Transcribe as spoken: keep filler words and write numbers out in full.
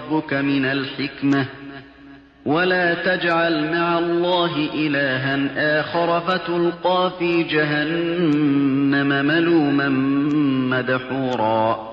ربك من الحكمة ولا تجعل مع الله إلها آخر فتلقى في جهنم ملوما مدحورا